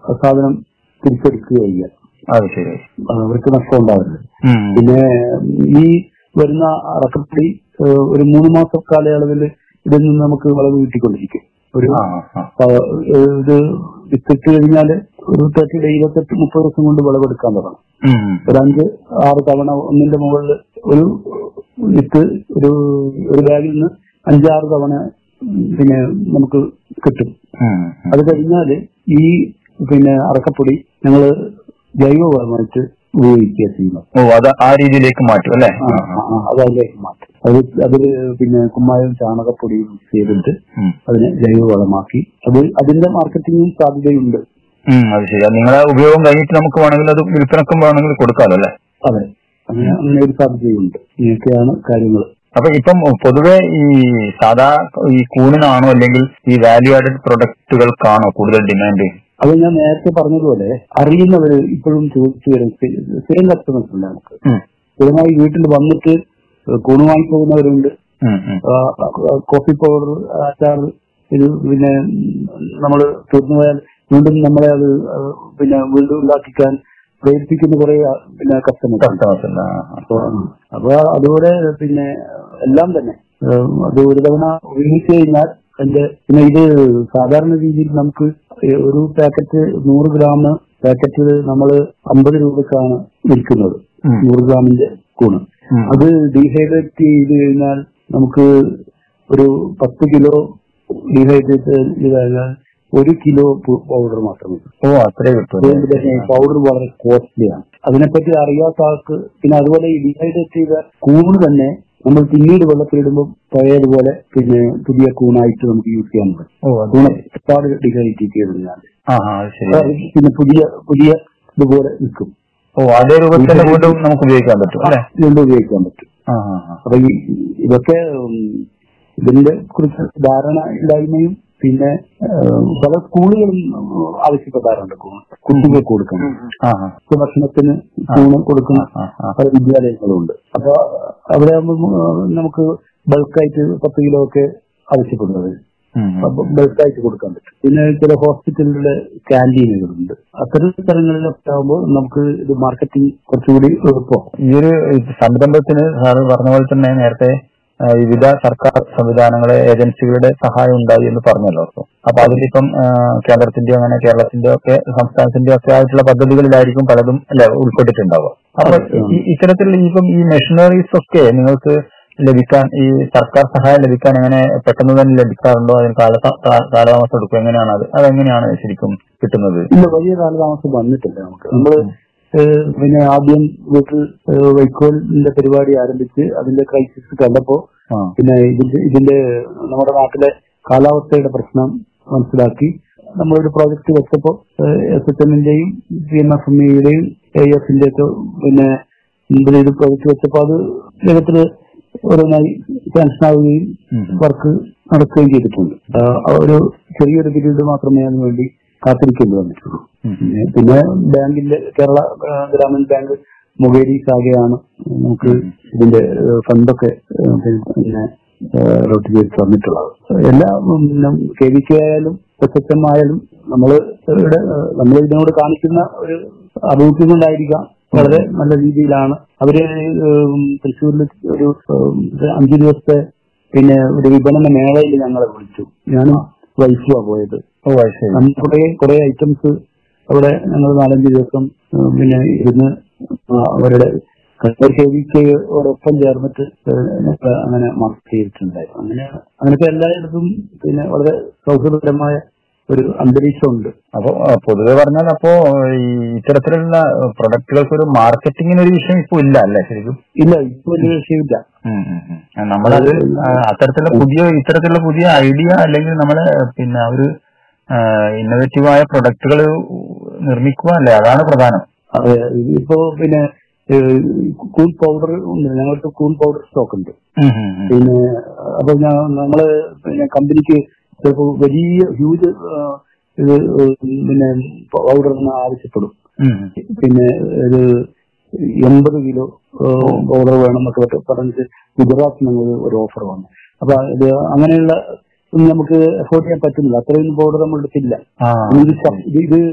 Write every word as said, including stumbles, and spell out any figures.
സാധനം തിരിച്ചെടുക്കുക ചെയ്യുക. അത് ശരി, അവർക്ക് നഷ്ടം ഉണ്ടാവരുത്. പിന്നെ ഈ വരുന്ന അറക്കപ്പൊടി ഒരു മൂന്ന് മാസ കാലയളവിൽ ഇതിൽ നിന്ന് നമുക്ക് വിളവ് കിട്ടിക്കൊണ്ടിരിക്കും. ഒരു ഇത് വിത്തിട്ട് കഴിഞ്ഞാല് ഒരു തേർട്ടി ഇരുപത്തെട്ട് മുപ്പത് ദിവസം കൊണ്ട് വിളവെടുക്കാൻ തുടങ്ങും. ഒരു അഞ്ച് ആറ് തവണ ഒന്നിന്റെ മുകളിൽ ഒരു വിത്ത് ഒരു ഒരു ബാഗിൽ നിന്ന് അഞ്ചാറ് തവണ പിന്നെ നമുക്ക് കിട്ടും. അത് കഴിഞ്ഞാല് ഈ പിന്നെ അറക്കപ്പൊടി ഞങ്ങള് ജൈവവളമായിട്ട് ഉപയോഗിക്കുക ചെയ്യുന്നത്. ഓ, അത് ആ രീതിയിലേക്ക് മാറ്റും അല്ലെ? അത് അതിലേക്ക് മാറ്റും. അത് അതില് പിന്നെ കുമ്മായവും ചാണകപ്പൊടിയും മിക്സ് ചെയ്തിട്ട് അതിനെ ജൈവവളമാക്കി അത് അതിന്റെ മാർക്കറ്റിംഗും സാധ്യതയുണ്ട്. അത് ശരി. നിങ്ങളെ ഉപയോഗം കഴിഞ്ഞിട്ട് നമുക്ക് വേണമെങ്കിൽ അത് വിൽപ്പനക്കും വേണമെങ്കിൽ കൊടുക്കാമല്ലോ അല്ലെ? അതെ, അങ്ങനെ അങ്ങനെ ഒരു സാധ്യതയുണ്ട്. ഇങ്ങനെയൊക്കെയാണ് കാര്യങ്ങൾ. അപ്പൊ ഇപ്പം പൊതുവെ ഈ സാധാ ഈ കൂണിനാണോ അല്ലെങ്കിൽ ഈ വാല്യൂ ആഡഡ് പ്രൊഡക്റ്റുകൾക്കാണോ കൂടുതൽ ഡിമാൻഡ്? അത് ഞാൻ നേരത്തെ പറഞ്ഞതുപോലെ അറിയുന്നവര് ഇപ്പോഴും ചോദിച്ചു വരും. സ്ഥിരം കസ്റ്റമേഴ്സ് ഉണ്ട് നമുക്ക്. സ്ഥിരമായി വീട്ടിൽ വന്നിട്ട് കൂണ് വാങ്ങിപ്പോകുന്നവരുണ്ട്. കോഫി പൗഡർ, അച്ചാർ ഇത് പിന്നെ നമ്മൾ തീർന്നു പോയാൽ വീണ്ടും നമ്മളെ അത് പിന്നെ വീണ്ടും ഉണ്ടാക്കിക്കാൻ പ്രേരിപ്പിക്കുന്ന കുറെ പിന്നെ കസ്റ്റമേഴ്സ്. അപ്പൊ അതുപോലെ പിന്നെ എല്ലാം തന്നെ അത് ഒരു തവണ ഉപയോഗിച്ചു കഴിഞ്ഞാൽ എന്റെ പിന്നെ ഇത് സാധാരണ രീതിയിൽ നമുക്ക് ഒരു പാക്കറ്റ് നൂറ് ഗ്രാം പാക്കറ്റ് നമ്മള് അമ്പത് രൂപക്കാണ് വിൽക്കുന്നത്. നൂറ് ഗ്രാമിന്റെ കൂണ് അത് ഡീഹൈഡ്രേറ്റ് ചെയ്ത് കഴിഞ്ഞാൽ നമുക്ക് ഒരു പത്ത് കിലോ ഡീഹൈഡ്രേറ്റ് ചെയ്ത് കഴിഞ്ഞാൽ ഒരു കിലോ പൗഡർ മാത്രമേ. ഓ, അത്രേ കിട്ടും. പൗഡർ വളരെ കോസ്റ്റ്ലിയാണ്. അതിനെപ്പറ്റി അറിയാത്ത ആൾക്ക് പിന്നെ അതുപോലെ ഈ ഡീഹൈഡ്രേറ്റ് ചെയ്ത കൂണ് തന്നെ നമ്മൾ പിന്നീട് വെള്ളത്തിലിടുമ്പോൾ പഴയതുപോലെ പിന്നെ പുതിയ കൂണായിട്ട് നമുക്ക് യൂസ് ചെയ്യാൻ പറ്റും. കൂണ് ഒരുപാട് ഡീഹൈഡ്രേറ്റ് ചെയ്ത് പിന്നെ പുതിയ പുതിയ ഇതുപോലെ നിൽക്കും. ഓ, അതേ രൂപത്തിൽ വീണ്ടും നമുക്ക് ഉപയോഗിക്കാൻ പറ്റും അല്ലെ? വീണ്ടും ഉപയോഗിക്കാൻ പറ്റും. അപ്പൊ ഈ ഇതൊക്കെ ഇതിന്റെ കുറിച്ച് ധാരണ ഇല്ലായ്മയും പിന്നെ പല സ്കൂളുകളും ആവശ്യപ്പെടാറുണ്ട് കുട്ടികൾക്ക് കൊടുക്കണം. ഭക്ഷണത്തിന് കൂണ് കൊടുക്കുന്ന പല വിദ്യാലയങ്ങളുണ്ട്. അപ്പൊ അവിടെ ആകുമ്പോൾ നമുക്ക് ബൾക്കായിട്ട് പത്ത് കിലോ ഒക്കെ ആവശ്യപ്പെടുന്നത് ബൾക്കായിട്ട് കൊടുക്കാൻ പറ്റും. പിന്നെ ചില ഹോസ്പിറ്റലിലെ ക്യാൻറ്റീനുകളുണ്ട്. അത്തരം സ്ഥലങ്ങളിലൊക്കെ ആകുമ്പോൾ നമുക്ക് ഇത് മാർക്കറ്റിംഗ് കുറച്ചുകൂടി എളുപ്പമാണ്. ഈ ഒരു സംരംഭത്തിന് സാറ് പറഞ്ഞ പോലെ തന്നെ നേരത്തെ വിവിധ സർക്കാർ സംവിധാനങ്ങളെ ഏജൻസികളുടെ സഹായം ഉണ്ടായി എന്ന് പറഞ്ഞല്ലോ. അപ്പൊ അതിലിപ്പം കേന്ദ്രത്തിന്റെ അങ്ങനെ കേരളത്തിന്റെ ഒക്കെ സംസ്ഥാനത്തിന്റെ ഒക്കെ ആയിട്ടുള്ള പദ്ധതികളിലായിരിക്കും പലതും അല്ലെ ഉൾപ്പെട്ടിട്ടുണ്ടാവുക. അപ്പൊ ഇത്തരത്തിലുള്ള ഇപ്പം ഈ മെഷീനറീസ് ഒക്കെ നിങ്ങൾക്ക് ലഭിക്കാൻ ഈ സർക്കാർ സഹായം ലഭിക്കാൻ എങ്ങനെ പെട്ടെന്ന് തന്നെ ലഭിക്കാറുണ്ടോ? അതിന് കാല കാലതാമസം എടുക്കും? എങ്ങനെയാണ് അത് അതെങ്ങനെയാണ് ശരിക്കും കിട്ടുന്നത്? ഇല്ല, വലിയ കാലതാമസം വന്നിട്ടില്ല നമുക്ക്. നമ്മള് പിന്നെ ആദ്യം വീട്ടിൽ വൈക്കോലിന്റെ പരിപാടി ആരംഭിച്ച് അതിന്റെ ക്രൈസിസ് കണ്ടപ്പോ പിന്നെ ഇതിന്റെ ഇതിന്റെ നമ്മുടെ നാട്ടിലെ കാലാവസ്ഥയുടെ പ്രശ്നം മനസ്സിലാക്കി നമ്മളൊരു പ്രോജക്ട് വെച്ചപ്പോ S H എമ്മിന്റെയും P M F M ഇയുടെയും A എഫിന്റെ ഒക്കെ പിന്നെ മുമ്പിൽ ഇത് പ്രോജക്ട് വെച്ചപ്പോ അത് വേഗത്തില് ഓരോന്നായി സാങ്ഷൻ ആവുകയും വർക്ക് നടക്കുകയും ചെയ്തിട്ടുണ്ട്. ഒരു ചെറിയൊരു പീരീഡ് മാത്രമേ അതിനുവേണ്ടി കാത്തിരിക്കേണ്ടി വന്നിട്ടുള്ളൂ. പിന്നെ ബാങ്കിന്റെ കേരള ഗ്രാമീൺ ബാങ്ക് മുഖേരി ശാഖയാണ് നമുക്ക് ഇതിന്റെ ഫണ്ടൊക്കെ പിന്നെ റോട്ട് ചെയ്ത് തന്നിട്ടുള്ളത്. എല്ലാ കെ വി കെ ആയാലും എസ് എച്ച് എം ആയാലും നമ്മള് ഇവിടെ നമ്മൾ ഇതിനോട് കാണിക്കുന്ന ഒരു അഭിമുഖ്യം കൊണ്ടായിരിക്കാം വളരെ നല്ല രീതിയിലാണ് അവര് തൃശ്ശൂരിൽ ഒരു അഞ്ചു ദിവസത്തെ പിന്നെ ഒരു വിപണന മേളയിൽ ഞങ്ങളെ വിളിച്ചു. ഞാനും വൈഫുവാ പോയത്. കുറെ കുറെ ഐറ്റംസ് അവിടെ ഞങ്ങൾ നാലഞ്ച് ദിവസം പിന്നെ ഇരുന്ന് അവരുടെ കെവിക്കോടൊപ്പം ചേർന്നിട്ട് അങ്ങനെ മാർക്ക് ചെയ്തിട്ടുണ്ടായിരുന്നു. അങ്ങനെ അങ്ങനത്തെ എല്ലായിടത്തും പിന്നെ വളരെ സൗഹൃദപരമായ ഒരു അന്തരീക്ഷമുണ്ട്. അപ്പൊ പൊതുവെ പറഞ്ഞാൽ അപ്പോ ഈ ഇത്തരത്തിലുള്ള പ്രൊഡക്റ്റുകൾക്ക് ഒരു മാർക്കറ്റിംഗിന് ഒരു വിഷയം ഇപ്പൊ ഇല്ല അല്ലേ? ശരിക്കും ഇല്ല, ഇപ്പൊ വലിയ വിഷയമില്ല. നമ്മളത് അത്തരത്തിലുള്ള പുതിയ ഇത്തരത്തിലുള്ള പുതിയ ഐഡിയ അല്ലെങ്കിൽ നമ്മളെ പിന്നെ ഒരു ഇന്നോവേറ്റീവായ പ്രൊഡക്റ്റുകൾ നിർമ്മിക്കുക അല്ലേ, അതാണ് പ്രധാനം. അതെ, ഇപ്പോ പിന്നെ കൂൾ പൗഡർ ഉണ്ട്, ഞങ്ങൾക്ക് കൂൾ പൗഡർ സ്റ്റോക്ക് ഉണ്ട്. പിന്നെ അപ്പൊ നമ്മള് പിന്നെ കമ്പനിക്ക് ചിലപ്പോ വലിയ ഹ്യൂജ് ഇത് പിന്നെ പൗഡർ ആവശ്യപ്പെടും. പിന്നെ ഒരു എൺപത് കിലോ പൗഡർ വേണം എന്നൊക്കെ പറഞ്ഞിട്ട് ഗുജറാത്തിൽ നിന്ന് ഒരു ഓഫർ വന്നു. അപ്പൊ ഇത് അങ്ങനെയുള്ള നമുക്ക് എഫോർഡ് ചെയ്യാൻ പറ്റുന്നില്ല. അത്രയും പൗഡർ നമ്മൾ എടുത്തില്ല. ഇത്